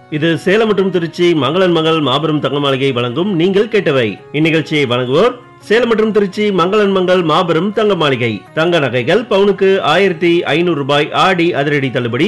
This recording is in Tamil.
இது சேலம் மற்றும் திருச்சி மங்களன் மங்கள் மாபெரும் தங்க மாளிகை வழங்கும் நீங்கள் கேட்டவை. இந்நிகழ்ச்சியை வழங்குவோர் சேலம் மற்றும் திருச்சி மங்களன் மங்கள் மாபெரும் தங்க மாளிகை. தங்க நகைகள் பவுனுக்கு 1500 ரூபாய் ஆடி அதிரடி தள்ளுபடி.